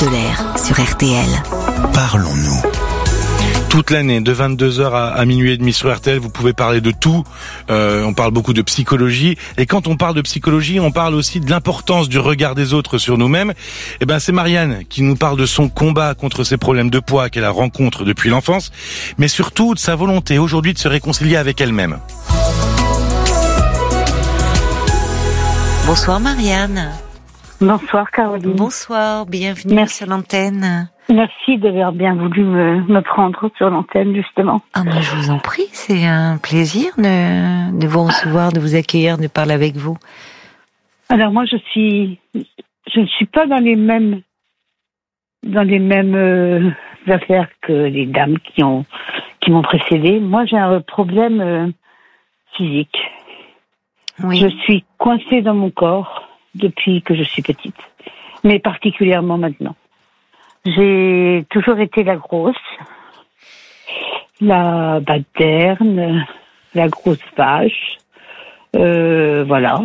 de l'air sur RTL. Parlons-nous. Toute l'année, de 22h à minuit et demi sur RTL, vous pouvez parler de tout. On parle beaucoup de psychologie. Et quand on parle de psychologie, on parle aussi de l'importance du regard des autres sur nous-mêmes. Et ben, c'est Marianne qui nous parle de son combat contre ses problèmes de poids qu'elle rencontre depuis l'enfance, mais surtout de sa volonté aujourd'hui de se réconcilier avec elle-même. Bonsoir Marianne. Bonsoir Caroline. Bonsoir, bienvenue sur l'antenne. Merci d'avoir bien voulu me prendre sur l'antenne, justement. Ah, mais je vous en prie, c'est un plaisir de vous recevoir, de vous accueillir, de parler avec vous. Alors moi, je ne suis pas dans les mêmes affaires que les dames qui m'ont précédée. Moi, j'ai un problème physique. Oui. Je suis coincée dans mon corps depuis que je suis petite, mais particulièrement maintenant. J'ai toujours été la grosse, la baderne, la grosse vache, voilà.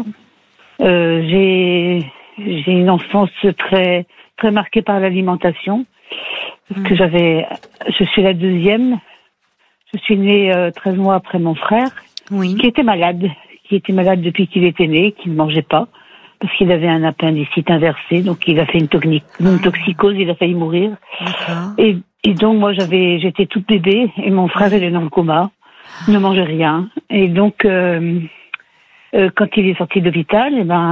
J'ai une enfance très très marquée par l'alimentation. Parce que je suis la deuxième. Je suis née 13 mois après mon frère, qui était malade depuis qu'il était né, qui ne mangeait pas. Parce qu'il avait un appendicite inversé, donc il a fait une toxicose, il a failli mourir. Et donc moi j'étais toute bébé et mon frère était dans le coma, ne mangeait rien. Et donc quand il est sorti de l'hôpital,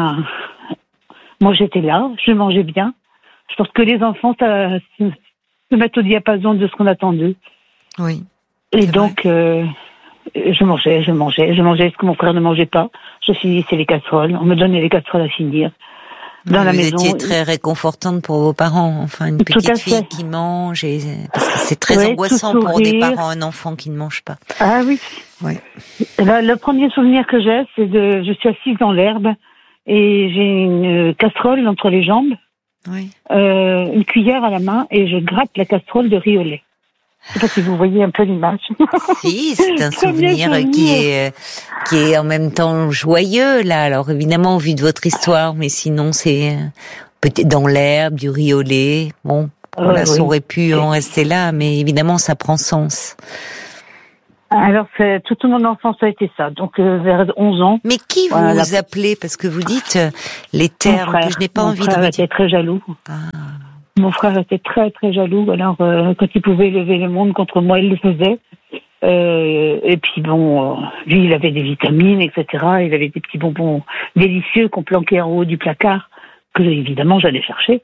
moi j'étais là, je mangeais bien. Je pense que les enfants ça se mettent au diapason de ce qu'on attend d'eux. Oui. Et donc je mangeais ce que mon frère ne mangeait pas. Je finissais les casseroles. On me donnait les casseroles à finir. Dans la maison. Vous étiez très réconfortante pour vos parents. Enfin, une petite fille qui mange. Parce que c'est très angoissant pour des parents, un enfant qui ne mange pas. Ah oui. Ouais. Le premier souvenir que j'ai, je suis assise dans l'herbe et j'ai une casserole entre les jambes. Oui. Une cuillère à la main et je gratte la casserole de riz au lait. Je sais pas si vous voyez un peu l'image. Si, c'est un souvenir qui est en même temps joyeux, là. Alors, évidemment, au vu de votre histoire, mais sinon, c'est peut-être dans l'herbe, du riz au lait. Bon, ça aurait pu en rester là, mais évidemment, ça prend sens. Alors, toute mon enfance a été ça. Donc, vers 11 ans. Mais qui vous appelez? Parce que vous dites les termes que je n'ai pas envie de dire. Mon frère était très jaloux. Mon frère était très très jaloux. Alors quand il pouvait lever le monde contre moi, il le faisait. Et puis lui, il avait des vitamines, etc. Il avait des petits bonbons délicieux qu'on planquait en haut du placard, que évidemment j'allais chercher.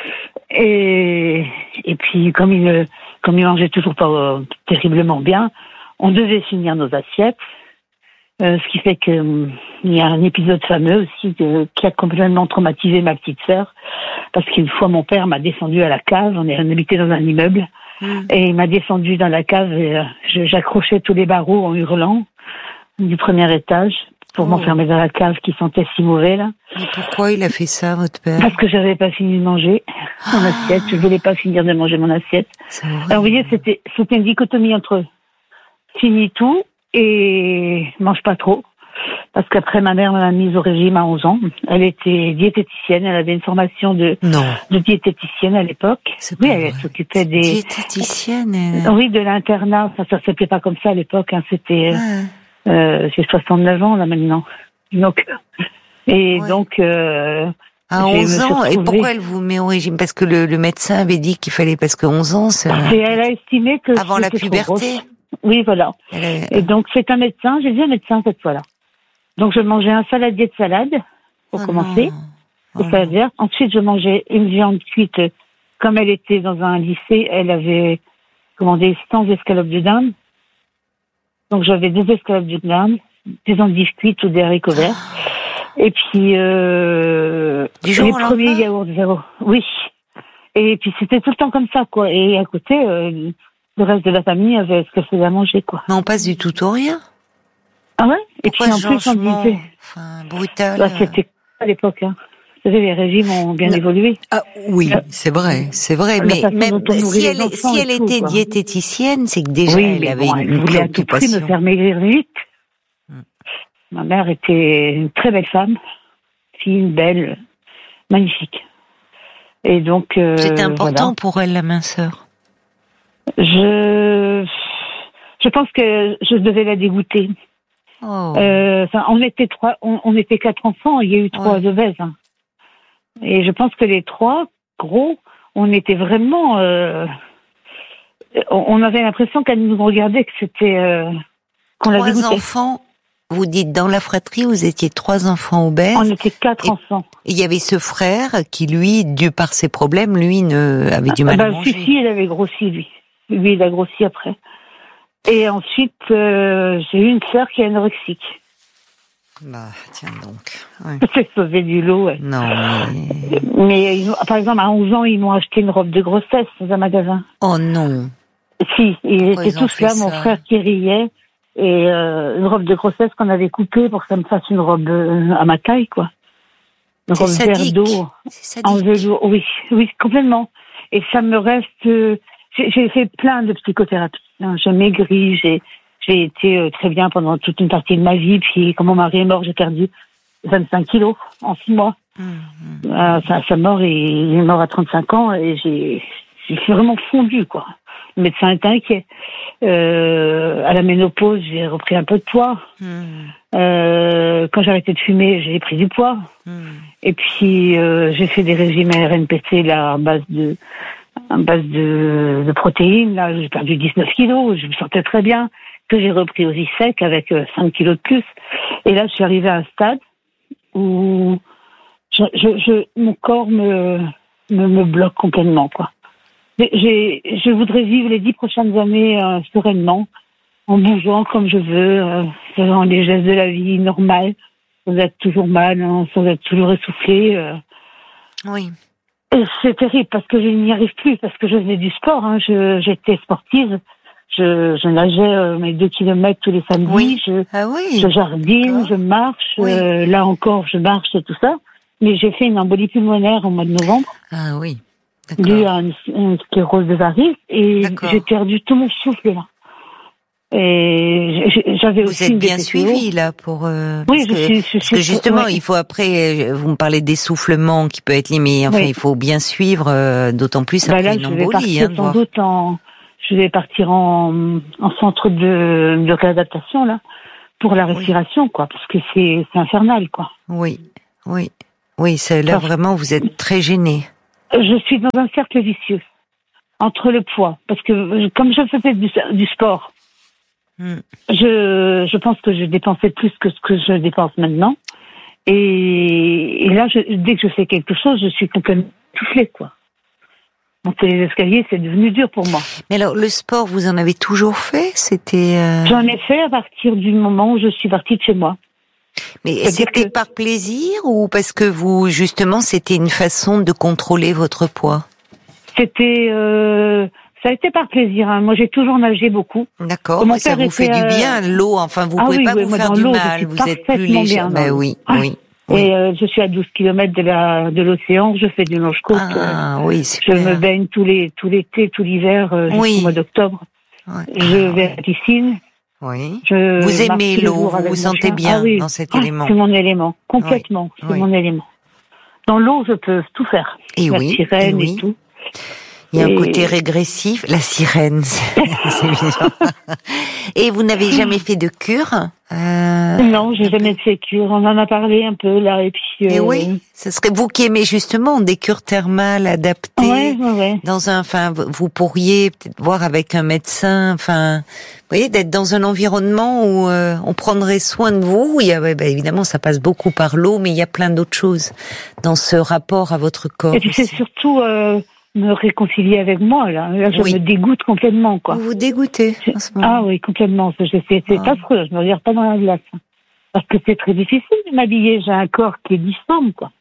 Et puis comme il mangeait toujours pas terriblement bien, on devait finir nos assiettes. Ce qui fait que il y a un épisode fameux aussi qui a complètement traumatisé ma petite sœur, parce qu'une fois mon père m'a descendu à la cave, on habitait dans un immeuble, et il m'a descendu dans la cave et j'accrochais tous les barreaux en hurlant du premier étage pour m'enfermer dans la cave qui sentait si mauvais là. Mais pourquoi il a fait ça, votre père? Parce que j'avais pas fini de manger mon assiette, je voulais pas finir de manger mon assiette. Alors vous voyez, c'était une dichotomie entre finis tout et mange pas trop. Parce qu'après, ma mère m'a mise au régime à 11 ans. Elle était diététicienne. Elle avait une formation de diététicienne à l'époque. Oui, elle s'occupait des... Diététicienne Oui, de l'internat. Enfin, ça s'appelait pas comme ça à l'époque. C'était... j'ai 69 ans, là, maintenant. Donc... donc... à 11 ans, et pourquoi elle vous met au régime? Parce que le médecin avait dit qu'il fallait... Parce que 11 ans, c'est... Et elle a estimé que... Avant la puberté. Oui, voilà. Et donc, c'est un médecin. J'ai vu un médecin cette fois-là. Donc, je mangeais un saladier de salade, pour commencer. Ensuite, je mangeais une viande cuite. Comme elle était dans un lycée, elle avait commandé 100 escalopes de dinde. Donc, j'avais 2 escalopes de dinde, des endives cuites ou des haricots verts. Et puis, les premiers yaourts zéro. Oui. Et puis, c'était tout le temps comme ça, quoi. Et à côté, le reste de la famille avait ce qu'elle faisait à manger, quoi. Mais on passe du tout au rien. Ah ouais? Et puis en plus, on disait... brutal. C'était à l'époque, hein. Vous savez, les régimes ont bien évolué. Ah oui, c'est vrai. Mais même si elle était diététicienne, c'est que déjà elle avait une voulait à tout prix me faire maigrir vite. Ma mère était une très belle femme, fine, belle, magnifique. Et donc, c'était important voilà. pour elle, la minceur. Je pense que je devais la dégoûter. Oh. On était on était 4 enfants. Il y a eu 3 obèses. Hein. Et je pense que les 3 gros, on était vraiment. On avait l'impression qu'elle nous regardait, que c'était qu'on la dégoûtait. 3 enfants. Vous dites, dans la fratrie, vous étiez 3 enfants obèses. On était 4 enfants. Il y avait ce frère qui, lui, dû par ses problèmes, lui, avait du mal à manger. Si, il avait grossi, lui. Lui, il a grossi après. Et ensuite, j'ai eu une sœur qui est anorexique. Bah, tiens donc. Ouais. C'est sauvé du lot, ouais. Non, mais par exemple, à 11 ans, ils m'ont acheté une robe de grossesse dans un magasin. Oh non. Si, ils Pourquoi étaient tous là, mon frère qui riait. Et une robe de grossesse qu'on avait coupée pour que ça me fasse une robe à ma taille, quoi. Une robe vert d'eau, en velours. Oui, complètement. Et ça me reste... j'ai fait plein de psychothérapie. Hein. J'ai maigri, j'ai été très bien pendant toute une partie de ma vie. Puis, quand mon mari est mort, j'ai perdu 25 kilos en 6 mois. Sa mort, il est mort à 35 ans et j'ai vraiment fondu, quoi. Le médecin était inquiet. À la ménopause, j'ai repris un peu de poids. Quand j'ai arrêté de fumer, j'ai pris du poids. Et puis, j'ai fait des régimes à RNPC là, à base de protéines. Là, j'ai perdu 19 kilos. Je me sentais très bien. Que j'ai repris aussi sec avec 5 kilos de plus. Et là, je suis arrivée à un stade où mon corps me bloque complètement, quoi. Je voudrais vivre les 10 prochaines années sereinement, en bougeant comme je veux, faisant les gestes de la vie normale, sans être toujours mal, hein, sans être toujours essoufflé. Oui. Et c'est terrible parce que je n'y arrive plus, parce que je faisais du sport. Hein, j'étais sportive. Je nageais mes 2 kilomètres tous les samedis. Oui. Je jardine, je marche. Oui. Là encore, je marche et tout ça. Mais j'ai fait une embolie pulmonaire au mois de novembre. Ah oui. Dû à une sclérose de varices, et j'ai perdu tout mon souffle là. Et j'avais aussi. Vous êtes bien suivi là pour. Oui, parce que justement, il faut après. Vous me parlez d'essoufflement qui peut être limité. Enfin, il faut bien suivre, d'autant plus après une embolie. Je vais partir en centre de réadaptation là pour la respiration, quoi, parce que c'est infernal, quoi. Oui. Là vraiment, vous êtes très gêné. Je suis dans un cercle vicieux entre le poids, parce que comme je faisais du sport, je pense que je dépensais plus que ce que je dépense maintenant. Et là, dès que je fais quelque chose, je suis complètement soufflée, quoi. Monter les escaliers, c'est devenu dur pour moi. Mais alors, le sport, vous en avez toujours fait? J'en ai fait à partir du moment où je suis partie de chez moi. Mais c'était par plaisir ou parce que vous, justement, c'était une façon de contrôler votre poids? Ça a été par plaisir. Hein. Moi, j'ai toujours nagé beaucoup. D'accord. Ça vous fait du bien, l'eau. Enfin, vous pouvez pas vous faire du mal. Vous êtes plus léger. Ben oui. Et je suis à 12 km de l'océan. Je fais du nage-côte. Oui, super. Je me baigne tout l'été, tout l'hiver, jusqu'au mois d'octobre. Ouais. Je vais à la piscine. Oui. Vous aimez l'eau, vous vous sentez bien dans cet élément. C'est mon élément, complètement. C'est mon élément. Dans l'eau, je peux tout faire. La sirène et tout. Il y a un côté régressif. La sirène, c'est bizarre. Et vous n'avez jamais fait de cure? Non, j'ai jamais fait de cure. On en a parlé un peu là, et puis. Et oui, ce serait vous qui aimez justement des cures thermales adaptées. Ouais. Vous pourriez peut-être voir avec un médecin. Enfin, vous voyez, d'être dans un environnement où on prendrait soin de vous. Il y a, évidemment, ça passe beaucoup par l'eau, mais il y a plein d'autres choses dans ce rapport à votre corps. Et puis c'est surtout. Me réconcilier avec moi, là. Je me dégoûte complètement, quoi. Vous vous dégoûtez en ce moment. Ah oui, complètement. C'est affreux. Je me regarde pas dans la glace. Parce que c'est très difficile de m'habiller. J'ai un corps qui est difforme, quoi.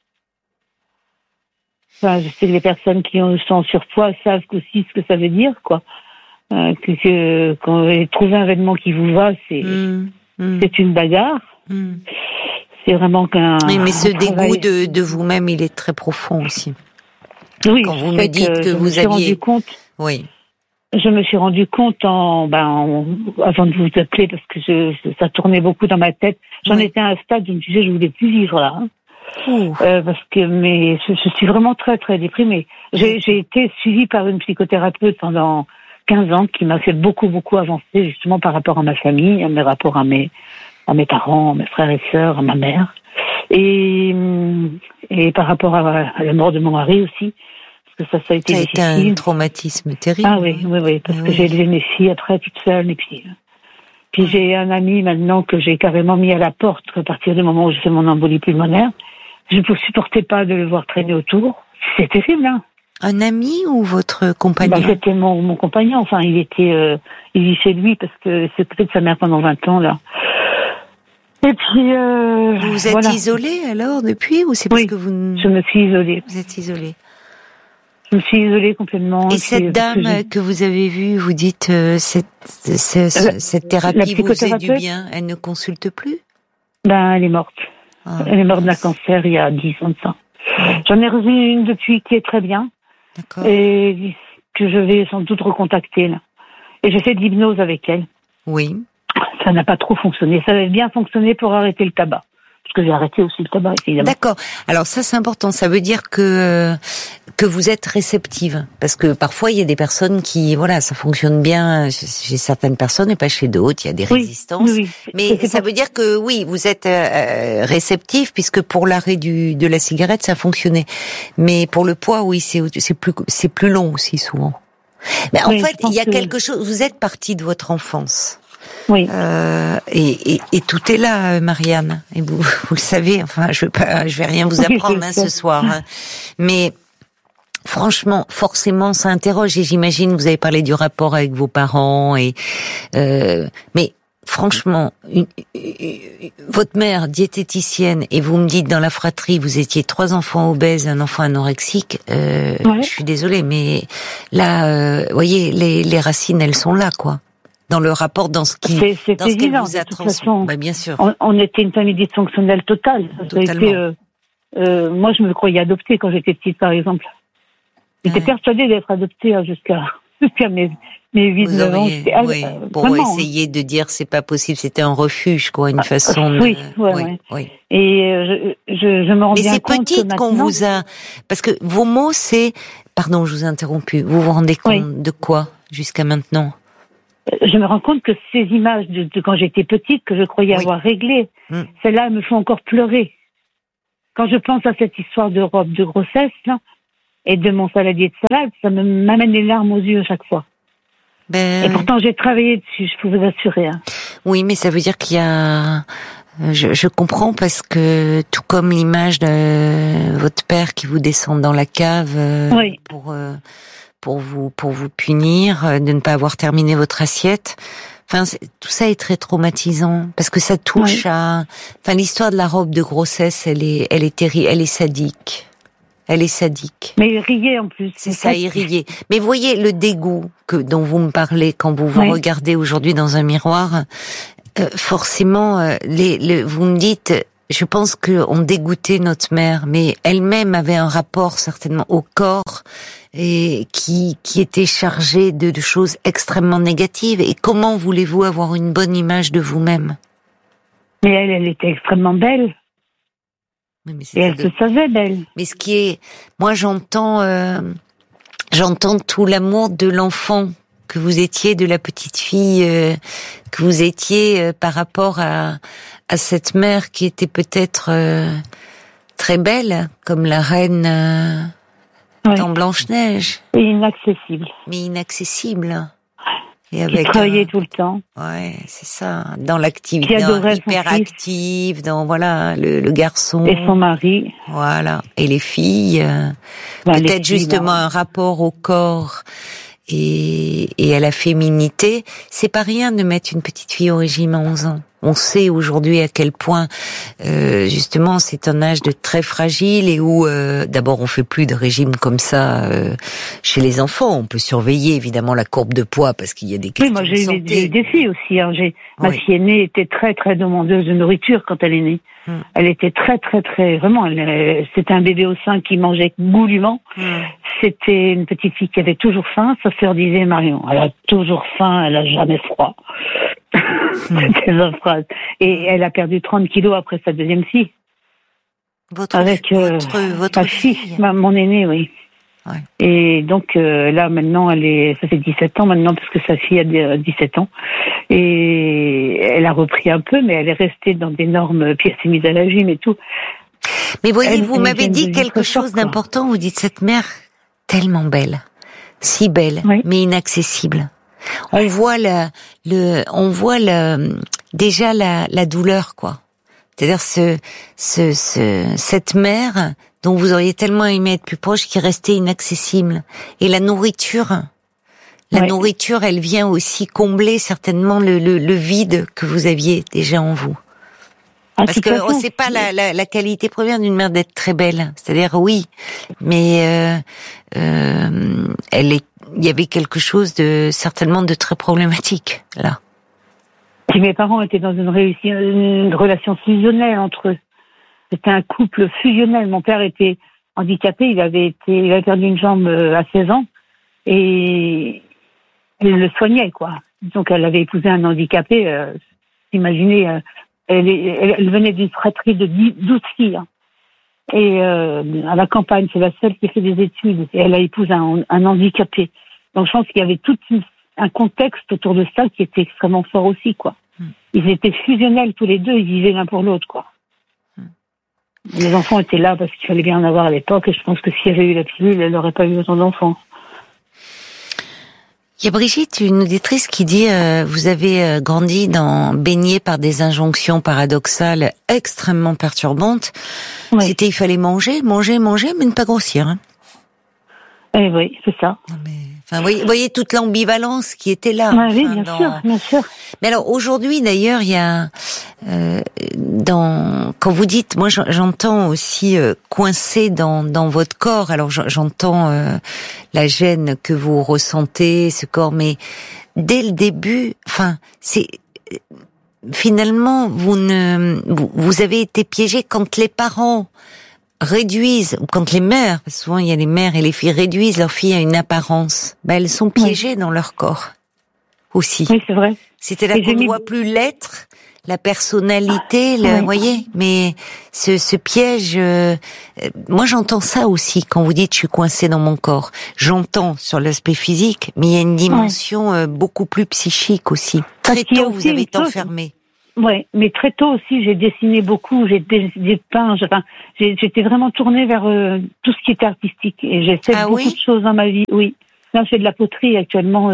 Enfin, je sais que les personnes qui sont en surpoids savent aussi ce que ça veut dire, quoi. Quand vous trouvez un vêtement qui vous va, c'est une bagarre. C'est vraiment Oui, mais ce dégoût de vous-même, il est très profond aussi. Oui, quand vous me dites que vous aviez... rendu compte. Oui. Je me suis rendu compte avant de vous appeler parce que ça tournait beaucoup dans ma tête. J'en étais à un stade où je me disais je voulais plus vivre là. Parce que je suis vraiment très très déprimée. J'ai été suivie par une psychothérapeute pendant 15 ans qui m'a fait beaucoup avancer justement par rapport à ma famille, à mes rapports à mes parents, à mes frères et sœurs, à ma mère, et par rapport à la mort de mon mari aussi, parce que ça a été difficile. Ça a été un traumatisme terrible. Ah oui, parce que j'ai élevé mes filles après toute seule, et puis j'ai un ami maintenant que j'ai carrément mis à la porte à partir du moment où j'ai fait mon embolie pulmonaire. Je ne supportais pas de le voir traîner autour. C'est terrible, hein. Un ami ou votre compagnon? C'était mon compagnon. Enfin, il vit chez lui parce que c'est s'occupait de sa mère pendant 20 ans, là. Et puis, vous êtes isolée alors depuis, ou c'est parce que vous... Je me suis isolée. Vous êtes isolée. Je me suis isolée complètement. Et cette dame que vous avez vue, vous dites, cette thérapie vous faisait du bien, elle ne consulte plus? Elle est morte. Elle est morte d'un cancer il y a 10 ans de ça. J'en ai revu une depuis qui est très bien. D'accord. Et que je vais sans doute recontacter, là. Et j'ai fait de l'hypnose avec elle. Oui. Ça n'a pas trop fonctionné. Ça avait bien fonctionné pour arrêter le tabac. Parce que j'ai arrêté aussi le tabac, évidemment. D'accord. Alors ça, c'est important. Ça veut dire que vous êtes réceptive. Parce que parfois, il y a des personnes qui, ça fonctionne bien chez certaines personnes et pas chez d'autres. Il y a des résistances. Oui. Mais ça veut dire que, vous êtes réceptive, puisque pour l'arrêt de la cigarette, ça fonctionnait. Mais pour le poids, c'est plus long aussi, souvent. Mais en fait, il y a quelque chose, vous êtes partie de votre enfance. Oui. Et tout est là, Marianne. Et vous le savez. Enfin, je vais rien vous apprendre ce soir. Hein. Mais franchement, forcément, ça interroge. Et j'imagine, vous avez parlé du rapport avec vos parents. Mais franchement, votre mère diététicienne, et vous me dites dans la fratrie, vous étiez 3 enfants obèses, un enfant anorexique. Je suis désolée, mais là, voyez, les racines, elles sont là, quoi. Dans le rapport, dans ce qu'elle vous a transmis. Bien sûr. On était une famille dysfonctionnelle totale. Totalement. Moi, je me croyais adoptée quand j'étais petite, par exemple. J'étais persuadée d'être adoptée jusqu'à mes 8-9 ans. Oui, pour essayer de dire c'est pas possible, c'était un refuge, quoi, une façon de... Oui. Et je me rends bien compte que c'est petite qu'on vous a... Parce que vos mots, c'est... Pardon, je vous ai interrompu. Vous vous rendez compte de quoi, jusqu'à maintenant? Je me rends compte que ces images de quand j'étais petite, que je croyais avoir réglées, celles-là me font encore pleurer. Quand je pense à cette histoire de robe de grossesse, là, et de mon saladier de salade, ça m'amène les larmes aux yeux à chaque fois. Et pourtant, j'ai travaillé dessus, je peux vous assurer. Hein. Oui, mais ça veut dire qu'il y a... Je comprends, parce que tout comme l'image de votre père qui vous descend dans la cave pour vous punir de ne pas avoir terminé votre assiette. Enfin, tout ça est très traumatisant, parce que ça touche à... Enfin, l'histoire de la robe de grossesse, elle est terrible, elle est sadique. Elle est sadique. Mais il riait en plus. C'est ça, il riait. Mais voyez le dégoût dont vous me parlez quand vous vous regardez aujourd'hui dans un miroir. Forcément, vous me dites, je pense qu'on dégoûtait notre mère, mais elle-même avait un rapport certainement au corps et qui était chargé de choses extrêmement négatives. Et comment voulez-vous avoir une bonne image de vous-même? Mais elle était extrêmement belle. Oui, et elle se savait belle. Mais ce qui est, moi j'entends tout l'amour de l'enfant que vous étiez, de la petite fille que vous étiez par rapport à cette mère qui était peut-être très belle, comme la reine dans Blanche-Neige. Et inaccessible. Mais inaccessible. Et avec travaillait tout le temps. Ouais, c'est ça. Dans l'activité, hyperactive, dans le garçon. Et son mari. Voilà. Et les filles. Peut-être justement un rapport au corps et à la féminité. C'est pas rien de mettre une petite fille au régime à 11 ans. On sait aujourd'hui à quel point, justement, c'est un âge de très fragile et où, d'abord, on fait plus de régime comme ça chez les enfants. On peut surveiller évidemment la courbe de poids parce qu'il y a des questions de santé. Oui, moi j'ai eu des filles aussi. Hein. Ma fille aînée était très très demandeuse de nourriture quand elle est née. Elle était très très très vraiment. C'était un bébé au sein qui mangeait goulûment. C'était une petite fille qui avait toujours faim. Sa sœur disait, Marion, elle a toujours faim, elle a jamais froid. C'était sa phrase. Et elle a perdu 30 kilos après sa deuxième fille. Votre fille, mon aînée, oui. Ouais. Et donc là maintenant ça fait 17 ans maintenant parce que sa fille a 17 ans et elle a repris un peu mais elle est restée dans d'énormes pièces mise à la gym et tout. Mais voyez, vous m'avez dit quelque chose d'important, vous dites cette mère tellement belle, si belle, oui. Mais inaccessible. On voit déjà la douleur quoi. C'est-à-dire cette mère dont vous auriez tellement aimé être plus proche, qui restait inaccessible. Et la nourriture, elle vient aussi combler certainement le vide que vous aviez déjà en vous. Parce que c'est pas la qualité première d'une mère d'être très belle. C'est-à-dire oui, mais il y avait quelque chose certainement de très problématique là. Et mes parents étaient dans une relation fusionnelle entre eux. C'était un couple fusionnel. Mon père était handicapé, il avait perdu une jambe à 16 ans et elle le soignait, quoi. Donc elle avait épousé un handicapé. Imaginez, elle venait d'une fratrie de 12 filles. Hein. Et à la campagne, c'est la seule qui fait des études. Et elle a épousé un handicapé. Donc je pense qu'il y avait tout un contexte autour de ça qui était extrêmement fort aussi, quoi. Ils étaient fusionnels tous les deux, ils vivaient l'un pour l'autre, quoi. Les enfants étaient là parce qu'il fallait bien en avoir à l'époque et je pense que s'il y avait eu la pilule, elle n'aurait pas eu autant d'enfants. Il y a Brigitte, une auditrice qui dit vous avez grandi baigné par des injonctions paradoxales extrêmement perturbantes. Oui. C'était il fallait manger, mais ne pas grossir. Hein. Eh oui, c'est ça. Voyez toute l'ambivalence qui était là. Oui, bien sûr. Mais alors aujourd'hui, d'ailleurs, il y a quand vous dites, moi j'entends aussi coincé dans votre corps. Alors j'entends la gêne que vous ressentez, ce corps, mais dès le début, c'est finalement vous avez été piégé quand les parents réduisent, ou quand les mères, parce que souvent il y a les mères et les filles réduisent leur fille à une apparence, elles sont piégées dans leur corps aussi. Oui, c'est vrai. C'est-à-dire qu'on ne voit plus l'être, la personnalité, vous voyez, mais ce piège, moi j'entends ça aussi quand vous dites je suis coincée dans mon corps. J'entends sur l'aspect physique, mais il y a une dimension beaucoup plus psychique aussi. Très tôt vous avez été enfermée. Ouais, mais très tôt aussi, j'ai dessiné beaucoup, j'ai peint, j'étais vraiment tournée vers tout ce qui était artistique et j'ai fait beaucoup de choses dans ma vie. Oui, là, je fais de la poterie actuellement,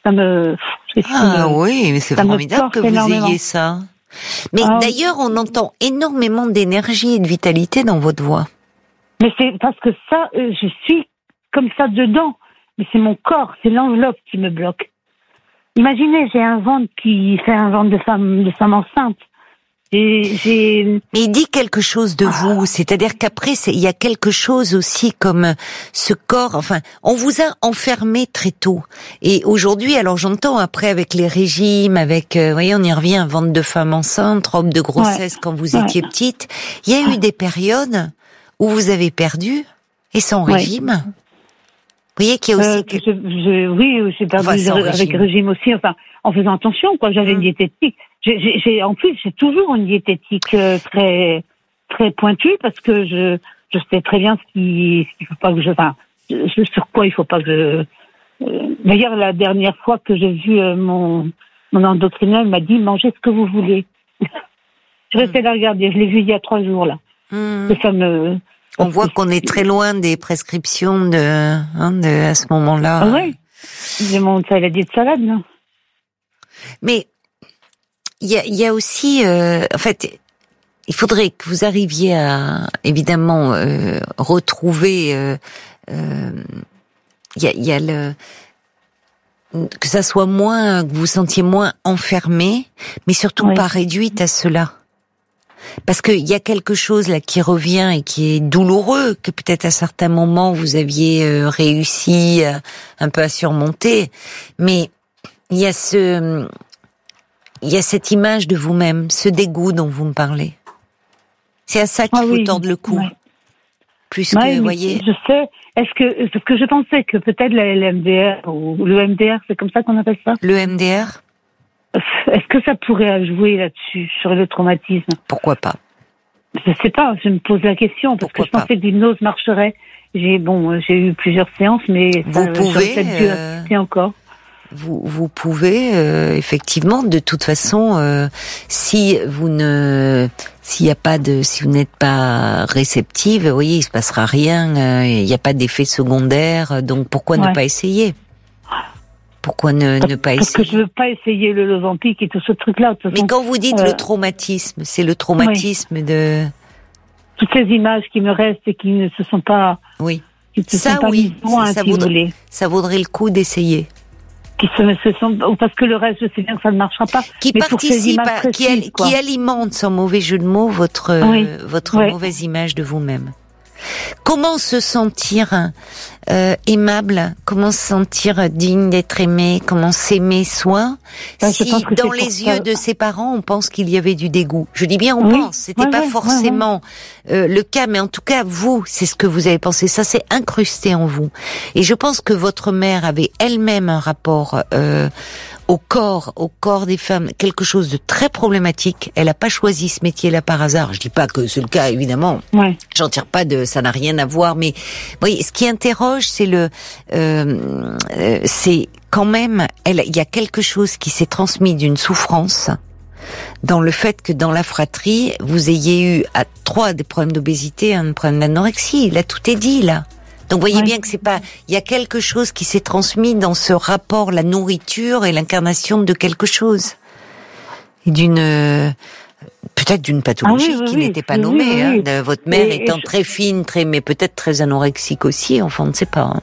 oui, mais c'est formidable que vous ayez ça. Mais d'ailleurs, on entend énormément d'énergie et de vitalité dans votre voix. Mais c'est parce que ça, je suis comme ça dedans, mais c'est mon corps, c'est l'enveloppe qui me bloque. Imaginez, j'ai un ventre qui fait un ventre de femme enceinte. Mais il dit quelque chose de vous, c'est-à-dire qu'après, il y a quelque chose aussi comme ce corps, on vous a enfermé très tôt. Et aujourd'hui, alors j'entends après avec les régimes, voyez, on y revient, ventre de femme enceinte, robe de grossesse quand vous étiez petite. Il y a eu des périodes où vous avez perdu, et sans régime. Vous voyez qu'il y a aussi... j'ai perdu avec le régime aussi, en faisant attention, quoi. J'avais une diététique. En plus, j'ai toujours une diététique très, très pointue parce que je sais très bien ce qu'il faut pas que sur quoi il faut pas que D'ailleurs, la dernière fois que j'ai vu mon endocrineur, il m'a dit, mangez ce que vous voulez. Je restais la regarder. Je l'ai vu il y a 3 jours, là. Ça me... On voit qu'on est très loin des prescriptions à ce moment-là. Ah oui. Ça, il a dit de salade, non? Mais il y a aussi, il faudrait que vous arriviez à évidemment retrouver. Il y a que ça soit moins, que vous sentiez moins enfermé, mais surtout pas réduite à cela. Parce qu'il y a quelque chose là qui revient et qui est douloureux, que peut-être à certains moments vous aviez réussi un peu à surmonter, mais il y a cette image de vous-même, ce dégoût dont vous me parlez. C'est à ça qu'il faut tordre le cou. Ouais. Plus que, voyez. Je sais. Parce que je pensais que peut-être le MDR ou le MDR, c'est comme ça qu'on appelle ça? Le MDR? Est-ce que ça pourrait jouer là-dessus, sur le traumatisme? Pourquoi pas? Je sais pas, je me pose la question parce que je pensais que l'hypnose marcherait. J'ai eu plusieurs séances, mais vous pouvez encore. Vous pouvez effectivement, de toute façon, si vous n'êtes pas réceptive, vous voyez, il se passera rien, il n'y a pas d'effet secondaire, donc pourquoi ne pas essayer? Pourquoi ne pas essayer? Parce que je veux pas essayer le Ozempic et tout ce truc-là. Mais quand vous dites le traumatisme, c'est le traumatisme de... Toutes ces images qui me restent et qui ne se sont pas... Oui. Ça vaudrait le coup d'essayer. Parce que le reste, je sais bien que ça ne marchera pas. Qui participe, qui alimente, sans mauvais jeu de mots, votre mauvaise image de vous-même. Comment se sentir aimable, comment se sentir digne d'être aimé, comment s'aimer soi, si dans les yeux de ses parents on pense qu'il y avait du dégoût. Je dis bien on pense, c'était pas forcément le cas, mais en tout cas vous, c'est ce que vous avez pensé, ça c'est incrusté en vous. Et je pense que votre mère avait elle-même un rapport au corps des femmes, quelque chose de très problématique. Elle n'a pas choisi ce métier-là par hasard. Je dis pas que c'est le cas, évidemment. J'en tire pas ça n'a rien à voir. Mais, vous voyez, ce qui interroge, c'est c'est quand même, il y a quelque chose qui s'est transmis d'une souffrance dans le fait que dans la fratrie, vous ayez eu 3 des problèmes d'obésité, un problème d'anorexie. Là, tout est dit, là. Donc, vous voyez bien que c'est pas, il y a quelque chose qui s'est transmis dans ce rapport, la nourriture et l'incarnation de quelque chose. Peut-être d'une pathologie qui n'était pas nommée, de votre mère étant très fine, mais peut-être très anorexique aussi, enfin, on ne sait pas.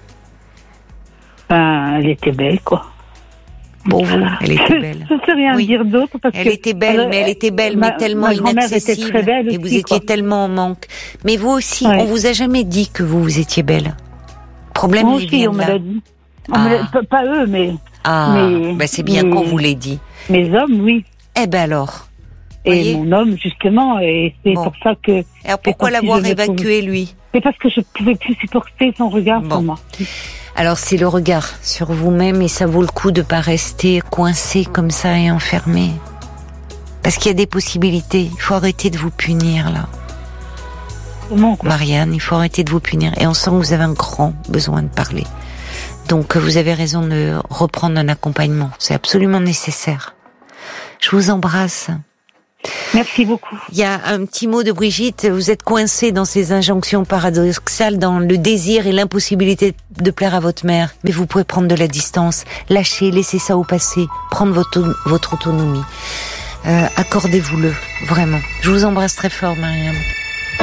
Elle était belle, quoi. Pour vous, elle était belle. Je ne sais rien dire d'autre parce elle était belle, mais tellement inaccessible. Très belle aussi, et vous étiez tellement en manque. Mais vous aussi, on vous a jamais dit que vous étiez belle. Problème, moi aussi, on me l'a dit. Pas eux, mais. C'est bien qu'on vous l'ait dit. Mes hommes, oui. Eh ben alors. Et mon homme, justement, et c'est pour ça que... Alors pourquoi l'avoir évacué, lui? C'est parce que je pouvais plus supporter son regard sur moi. Alors c'est le regard sur vous-même et ça vaut le coup de pas rester coincé comme ça et enfermé. Parce qu'il y a des possibilités. Il faut arrêter de vous punir, là. Comment, quoi? Marianne, il faut arrêter de vous punir. Et on sent que vous avez un grand besoin de parler. Donc vous avez raison de reprendre un accompagnement. C'est absolument nécessaire. Je vous embrasse. Merci beaucoup. Il y a un petit mot de Brigitte. Vous êtes coincé dans ces injonctions paradoxales, dans le désir et l'impossibilité de plaire à votre mère. Mais vous pouvez prendre de la distance, lâcher, laisser ça au passé, prendre votre autonomie. Accordez-vous-le, vraiment. Je vous embrasse très fort, Marianne.